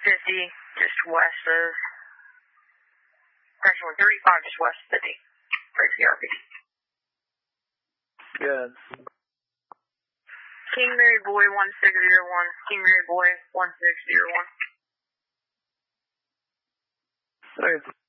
just west of, actually 35 just west of 50, for CRP. Good. King Mary Boy 1601, King Mary Boy 1601. Okay.